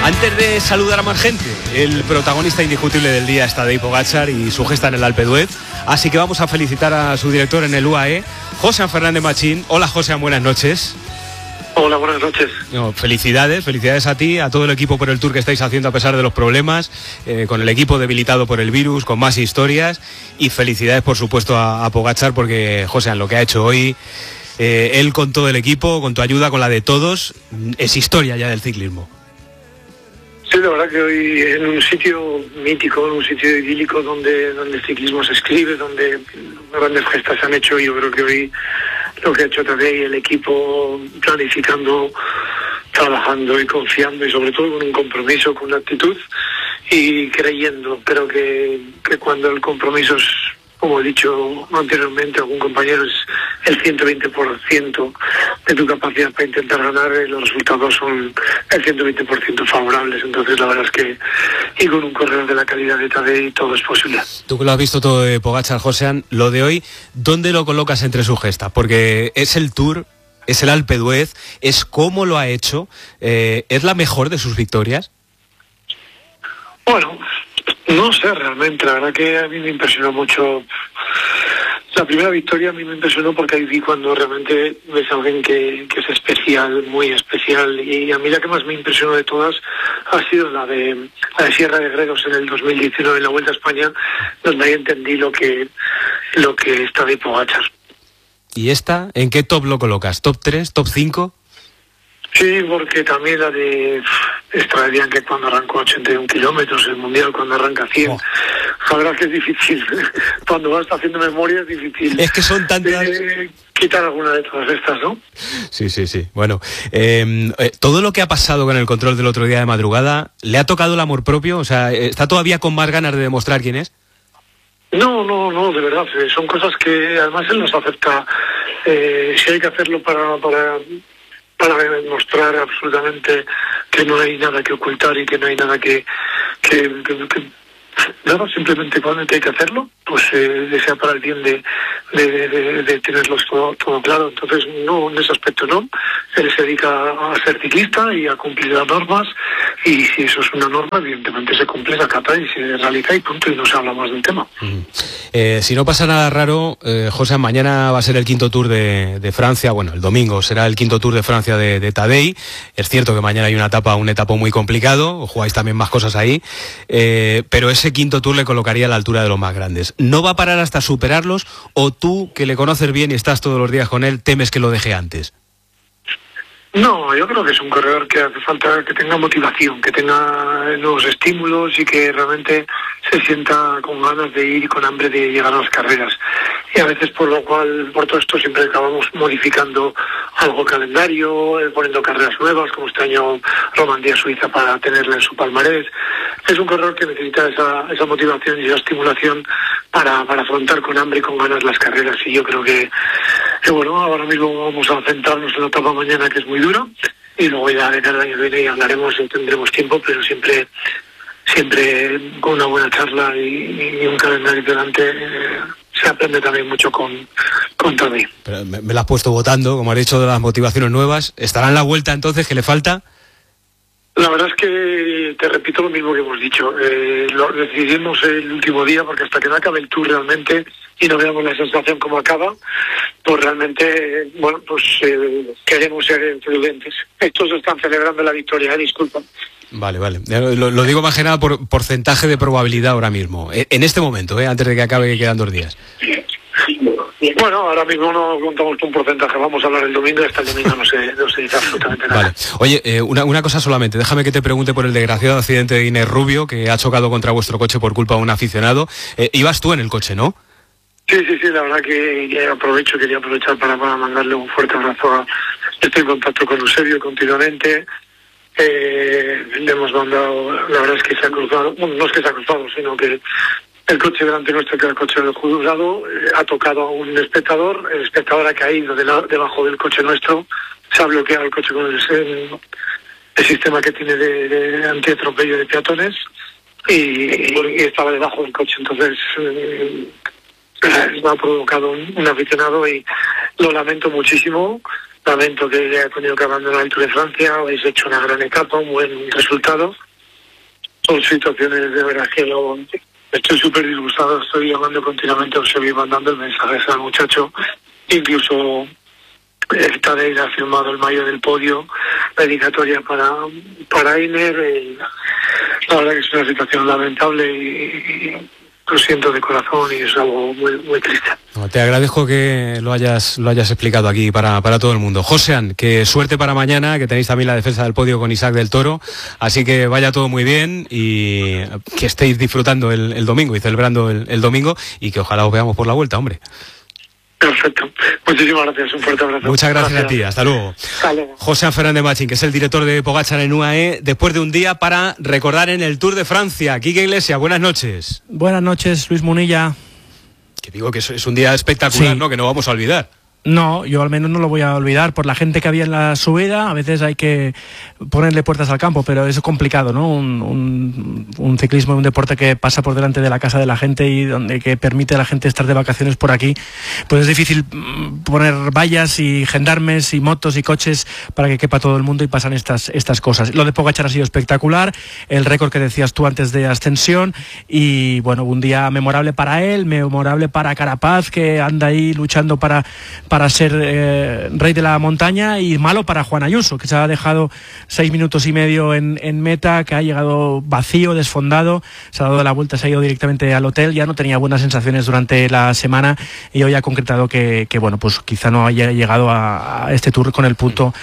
Antes de saludar a más gente, el protagonista indiscutible del día está Tadej Pogačar y su gesta en el Alpe d'Huez. Así que vamos a felicitar a su director en el UAE, Josean Fernández Machín. Hola, Josean, buenas noches. Hola, buenas noches. Felicidades a ti, a todo el equipo por el tour que estáis haciendo a pesar de los problemas, con el equipo debilitado por el virus, con más historias, y felicidades por supuesto a Pogačar, porque Josean, lo que ha hecho hoy, él con todo el equipo, con tu ayuda, con la de todos, es historia ya del ciclismo. Sí, la verdad que hoy en un sitio mítico, en un sitio idílico donde el ciclismo se escribe, donde grandes gestas se han hecho, y yo creo que hoy lo que ha hecho Tadej y el equipo, planificando, trabajando y confiando, y sobre todo con un compromiso, con una actitud y creyendo. Pero que cuando el compromiso es, como he dicho anteriormente, algún compañero, es el 120% de tu capacidad para intentar ganar, los resultados son el 120% favorables. Entonces la verdad es que, y con un corredor de la calidad de Tadej, todo es posible. Tú que lo has visto todo de Pogačar, Josean, lo de hoy, ¿dónde lo colocas entre su gesta? Porque es el Tour, es el Alpe d'Huez, es cómo lo ha hecho, ¿es la mejor de sus victorias? Bueno, no sé realmente, la verdad que a mí me impresionó mucho. La primera victoria a mí me impresionó porque ahí vi cuando realmente ves a alguien que es especial, muy especial, y a mí la que más me impresionó de todas ha sido la de Sierra de Gredos en el 2019 en la Vuelta a España, donde ahí entendí lo que está de Pogačar. ¿Y esta? ¿En qué top lo colocas? ¿Top 3? ¿Top 5? Sí, porque también la de esta de que cuando arrancó 81 kilómetros, el Mundial cuando arranca 100, la verdad que es difícil. Cuando vas haciendo memoria es difícil. Es que son tantas... quitar alguna de todas estas, ¿no? Sí. Bueno, todo lo que ha pasado con el control del otro día de madrugada, ¿le ha tocado el amor propio? O sea, ¿está todavía con más ganas de demostrar quién es? No, de verdad, son cosas que además él nos acepta. Si hay que hacerlo para demostrar absolutamente que no hay nada que ocultar y que no hay nada que nada, simplemente cuando hay que hacerlo, pues sea para el bien de tenerlo todo claro. Entonces, no, en ese aspecto no. Él se dedica a ser ciclista y a cumplir las normas, y si eso es una norma, evidentemente se cumple, se acata y se realiza, y punto, y no se habla más del tema. Si no pasa nada raro, José, mañana va a ser el quinto Tour de Francia. Bueno, el domingo será el quinto Tour de Francia de Tadej. Es cierto que mañana hay un etapa muy complicado, jugáis también más cosas ahí, pero ese quinto Tour le colocaría a la altura de los más grandes. ¿No va a parar hasta superarlos, o tú, que le conoces bien y estás todos los días con él, temes que lo deje antes? No, yo creo que es un corredor que hace falta que tenga motivación, que tenga nuevos estímulos y que realmente se sienta con ganas de ir y con hambre de llegar a las carreras. Y a veces por todo esto siempre acabamos modificando algo calendario, poniendo carreras nuevas, como este año Romandía-Suiza, para tenerla en su palmarés. Es un corredor que necesita esa motivación y esa estimulación para afrontar con hambre y con ganas las carreras. Y yo creo que bueno, ahora mismo vamos a centrarnos en la etapa mañana, que es muy dura, y luego ya en el año que viene ya hablaremos y tendremos tiempo, pero siempre con una buena charla y un calendario delante, se aprende también mucho con Tadej. Pero me la has puesto votando, como has dicho, de las motivaciones nuevas. ¿Estará en la Vuelta entonces, que le falta? La verdad es que te repito lo mismo que hemos dicho. Lo decidimos el último día, porque hasta que no acabe el Tour realmente y no veamos la sensación como acaba, pues realmente, bueno, pues queremos ser prudentes. Estos están celebrando la victoria, disculpa. Vale. Lo digo más que nada por porcentaje de probabilidad ahora mismo. En este momento, antes de que acabe, que quedan 2 días. Bueno, ahora mismo no contamos con un porcentaje, vamos a hablar el domingo, y hasta el domingo no se dice absolutamente nada. Vale. Oye, una cosa solamente, déjame que te pregunte por el desgraciado accidente de Inés Rubio, que ha chocado contra vuestro coche por culpa de un aficionado. Ibas tú en el coche, ¿no? Sí, la verdad que quería aprovechar para mandarle un fuerte abrazo. Estoy en contacto con Eusebio continuamente. Le hemos mandado, la verdad es que se ha cruzado, bueno, no es que se ha cruzado, sino que el coche delante nuestro, que era el coche del juzgado, ha tocado a un espectador, el espectador ha caído debajo del coche nuestro, se ha bloqueado el coche con el sistema que tiene de antiatropello de peatones, y estaba debajo del coche. Entonces me ha provocado un aficionado, y lo lamento muchísimo, lamento que haya tenido que abandonar el Tour de Francia. Habéis hecho una gran etapa, un buen resultado. Son situaciones de verdad que estoy súper disgustado. Estoy llamando continuamente, os seguir mandando el mensaje al muchacho. Incluso Tadej ha firmado el mayo del podio, dedicatoria para Einer. La verdad que es una situación lamentable y lo siento de corazón y es algo muy, muy triste. No, te agradezco que lo hayas explicado aquí para todo el mundo. Josean, que suerte para mañana, que tenéis también la defensa del podio con Isaac del Toro, así que vaya todo muy bien y que estéis disfrutando el domingo y celebrando el domingo y que ojalá os veamos por la vuelta, hombre. Perfecto. Muchísimas gracias. Un fuerte abrazo. Muchas gracias a ti. Hasta luego. Hasta luego. Josean Fernández Machín, que es el director de Pogačar en UAE, después de un día para recordar en el Tour de Francia. Quique Iglesias, buenas noches. Buenas noches, Luis Munilla. Que digo que es un día espectacular, sí, ¿no? Que no vamos a olvidar. No, yo al menos no lo voy a olvidar por la gente que había en la subida. A veces hay que ponerle puertas al campo, pero es complicado, ¿no? Un ciclismo, un deporte que pasa por delante de la casa de la gente y que permite a la gente estar de vacaciones por aquí. Pues es difícil poner vallas y gendarmes y motos y coches para que quepa todo el mundo y pasan estas cosas. Lo de Pogačar ha sido espectacular, el récord que decías tú antes de ascensión y bueno, un día memorable para él, memorable para Carapaz, que anda ahí luchando para ser rey de la montaña, y malo para Juan Ayuso, que se ha dejado 6 minutos y medio en meta, que ha llegado vacío, desfondado, se ha dado la vuelta, se ha ido directamente al hotel, ya no tenía buenas sensaciones durante la semana y hoy ha concretado que bueno, pues quizá no haya llegado a este Tour con el punto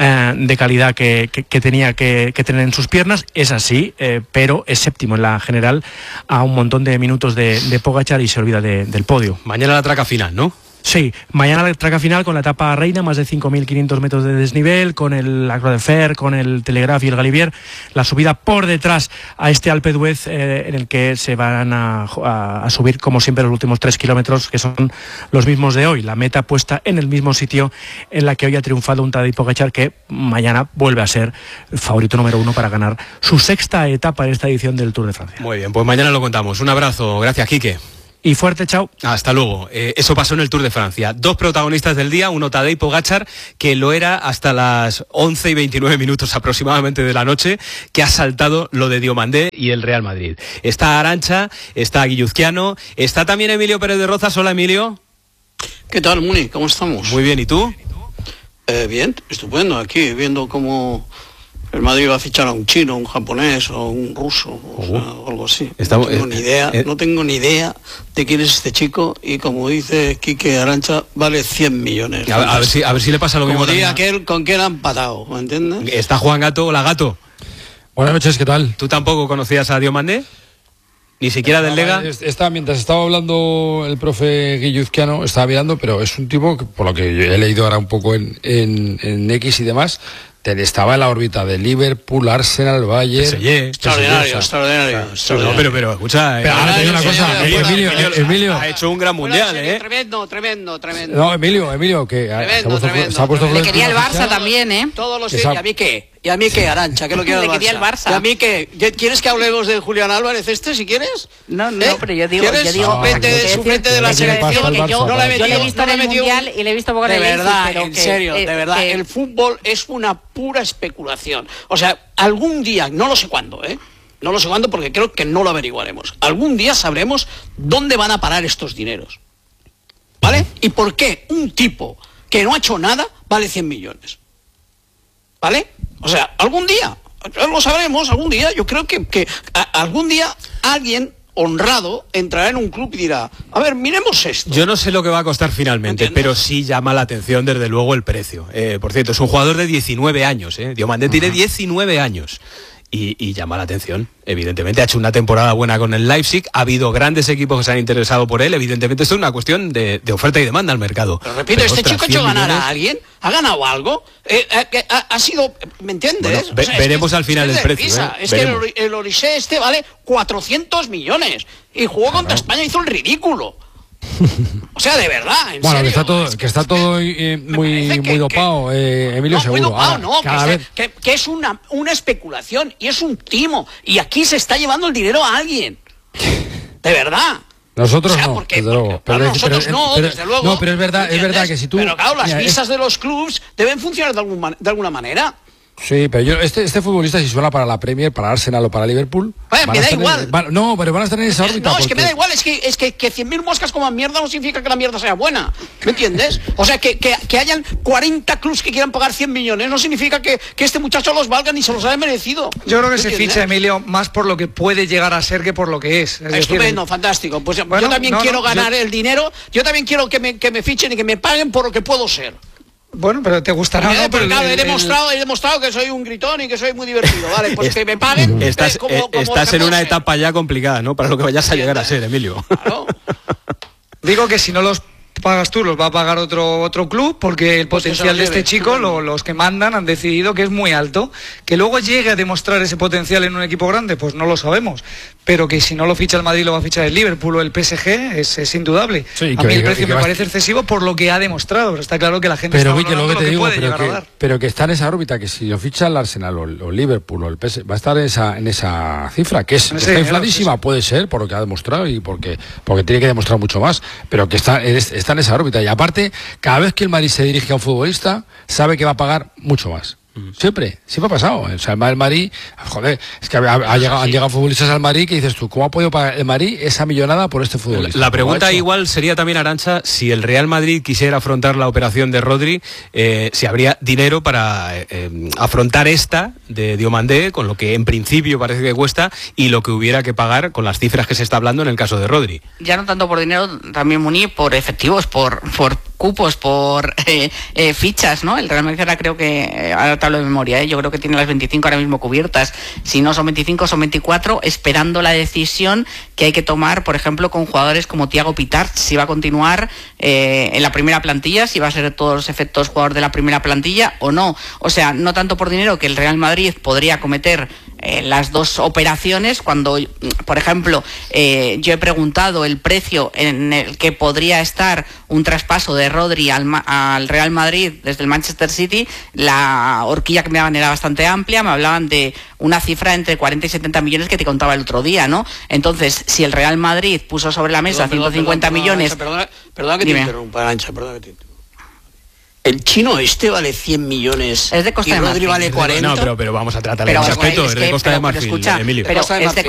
de calidad que tenía que tener en sus piernas. Es así, pero es séptimo en la general a un montón de minutos de Pogačar y se olvida del podio. Mañana la traca final, ¿no? Sí, mañana la traca final con la etapa reina, más de 5.500 metros de desnivel, con el Croix de Fer, con el Telegraph y el Galibier, la subida por detrás a este Alpe d'Huez en el que se van a subir como siempre los últimos 3 kilómetros, que son los mismos de hoy, la meta puesta en el mismo sitio en la que hoy ha triunfado un Tadej Pogačar, que mañana vuelve a ser el favorito número 1 para ganar su 6ª etapa en esta edición del Tour de Francia. Muy bien, pues mañana lo contamos. Un abrazo, gracias, Quique. Y fuerte, chao. Hasta luego. Eso pasó en el Tour de Francia. 2 protagonistas del día, uno Tadej Pogačar, que lo era hasta las 11 y 29 minutos aproximadamente de la noche, que ha saltado lo de Diomandé y el Real Madrid. Está Arantxa, está Guilluzquiano, está también Emilio Pérez de Rozas. Hola, Emilio. ¿Qué tal, Muni? ¿Cómo estamos? Muy bien, ¿y tú? Bien, estupendo. Aquí viendo cómo el Madrid va a fichar a un chino, un japonés o un ruso, o algo así. No tengo ni idea de quién es este chico y, como dice Quique, Arantxa vale 100 millones. A ver si le pasa lo mismo. Como diría aquel con que era empatado, ¿me entiendes? Está Juan Gato. Hola, Gato. Buenas noches, ¿qué tal? ¿Tú tampoco conocías a Diomandé? ¿Ni siquiera del Lega? Mientras estaba hablando el profe Guilluzquiano, estaba mirando, pero es un tipo que, por lo que yo he leído ahora un poco en X y demás, estaba en la órbita de Liverpool, Arsenal, Bayern. Extraordinario. No, pero escucha. Pero ahora te digo una cosa, Emilio ha hecho un gran mundial, Tremendo. No, Emilio, que se ha puesto. Le quería el Barça también, ¿eh? Todos los días. ¿Y a mí qué, Arantxa? ¿Qué lo quiere el Barça? Le quería el Barça. ¿Y a mí qué? ¿Quieres que hablemos de Julián Álvarez si quieres? No, pero yo digo... Suplente de la selección. Yo le he visto en el mundial y le he visto poco en el Leipzig. De verdad, en serio, de verdad. El fútbol es una pura especulación. O sea, algún día, no lo sé cuándo, no lo sé cuándo porque creo que no lo averiguaremos. Algún día sabremos dónde van a parar estos dineros. ¿Vale? ¿Y por qué un tipo que no ha hecho nada vale 100 millones? ¿Vale? O sea, algún día, lo sabremos, algún día, yo creo que algún día alguien honrado entrará en un club y dirá, a ver, miremos esto. Yo no sé lo que va a costar finalmente, pero sí llama la atención desde luego el precio. Por cierto, es un jugador de 19 años, Diomandé tiene 19 años. Y llama la atención, evidentemente. Ha hecho una temporada buena con el Leipzig, ha habido grandes equipos que se han interesado por él. Evidentemente esto es una cuestión de oferta y demanda al mercado. Pero repito, ¿este chico ha hecho ganar a alguien? ¿Ha ganado algo? Ha sido, ¿me entiendes? Bueno, veremos al final el precio. Es que el Orisé vale 400 millones y jugó contra España y hizo el ridículo. O sea, de verdad, en serio. Que está todo muy dopado, Emilio, seguro. Muy dopado, no, que es una especulación y es un timo. Y aquí se está llevando el dinero a alguien. De verdad. Nosotros no, porque, desde luego. Nosotros no, desde luego. No, pero es verdad que si tú... Pero claro, las visas de los clubs deben funcionar de alguna manera. Sí, pero este futbolista, si suena para la Premier, para Arsenal o para Liverpool... me da igual. No, pero van a estar en esa órbita. No, es que me da igual, es que 100.000 moscas coman mierda no significa que la mierda sea buena. ¿Me entiendes? O sea, que hayan 40 clubs que quieran pagar 100 millones no significa que este muchacho los valga ni se los haya merecido. Yo creo que se ficha, Emilio, más por lo que puede llegar a ser que por lo que es. Estupendo, fantástico. Pues bueno, yo también quiero ganar el dinero, yo también quiero que me fichen y que me paguen por lo que puedo ser. Bueno, pero te gustará. Pero claro, he demostrado que soy un gritón y que soy muy divertido, ¿vale? Pues que me paguen. Estás en una etapa ya complicada, ¿no? Para lo que vayas a llegar a ser, Emilio. Claro. Digo que si no los pagas tú, los va a pagar otro club, porque el potencial de este chico, los que mandan han decidido que es muy alto. Que luego llegue a demostrar ese potencial en un equipo grande, pues no lo sabemos. Pero que si no lo ficha el Madrid, lo va a fichar el Liverpool o el PSG, es indudable. Sí, a mí el precio me parece excesivo por lo que ha demostrado, pero está claro que la gente pero está valorando lo que puede llegar a dar. Pero que está en esa órbita, que si lo ficha el Arsenal o el Liverpool o el PSG, va a estar en esa cifra, que está infladísima, puede ser, por lo que ha demostrado y porque tiene que demostrar mucho más, pero que está en esa órbita. Y aparte, cada vez que el Madrid se dirige a un futbolista, sabe que va a pagar mucho más. Siempre ha pasado. O sea, el Madrid, joder, es que han llegado futbolistas al Madrid que dices tú, ¿cómo ha podido pagar el Madrid esa millonada por este futbolista? La pregunta igual sería también, Arantxa, si el Real Madrid quisiera afrontar la operación de Rodri, si habría dinero para afrontar esta de Diomandé, con lo que en principio parece que cuesta, y lo que hubiera que pagar con las cifras que se está hablando en el caso de Rodri. Ya no tanto por dinero, también, Muni, por efectivos, por cupos, por fichas, ¿no? El Real Madrid ahora creo que, ahora te hablo de memoria, yo creo que tiene las 25 ahora mismo cubiertas. Si no son 25, son 24, esperando la decisión que hay que tomar, por ejemplo, con jugadores como Thiago Pitart, si va a continuar en la primera plantilla, si va a ser todos los efectos jugador de la primera plantilla o no. O sea, no tanto por dinero, que el Real Madrid podría cometer las dos operaciones, cuando, por ejemplo, yo he preguntado el precio en el que podría estar un traspaso de Rodri al Real Madrid desde el Manchester City. La horquilla que me daban era bastante amplia, me hablaban de una cifra entre 40 y 70 millones que te contaba el otro día, ¿no? Entonces, si el Real Madrid puso sobre la mesa 150 millones... Perdona que te interrumpa, Arantxa, perdona que te interrumpa. El chino este vale 100 millones es de Costa y de Rodri Marfil. vale 40. No, pero vamos a tratar ese aspecto, es de Costa de Marfil, Emilio. Pero es de